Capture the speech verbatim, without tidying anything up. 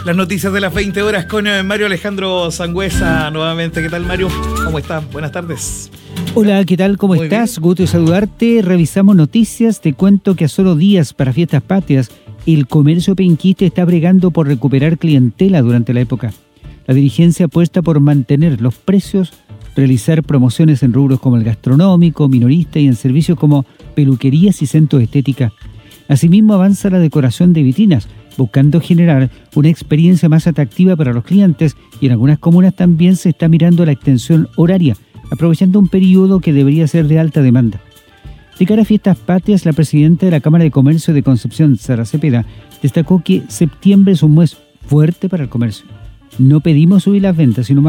Las noticias de las veinte horas con eh, Mario Alejandro Sangüesa nuevamente. ¿Qué tal, Mario? ¿Cómo está? Buenas tardes. Hola, ¿qué tal? ¿Cómo Muy estás? bien. Gusto de saludarte. Revisamos noticias. Te cuento que a solo días para fiestas patrias, el comercio penquista está bregando por recuperar clientela durante la época. La dirigencia apuesta por mantener los precios, realizar promociones en rubros como el gastronómico, minorista y en servicios como peluquerías y centros de estética. Asimismo, avanza la decoración de vitrinas, buscando generar una experiencia más atractiva para los clientes, y en algunas comunas también se está mirando la extensión horaria, aprovechando un periodo que debería ser de alta demanda. De cara a fiestas patrias, la presidenta de la Cámara de Comercio de Concepción, Sara Cepeda, destacó que septiembre es un mes fuerte para el comercio. No pedimos subir las ventas, sino más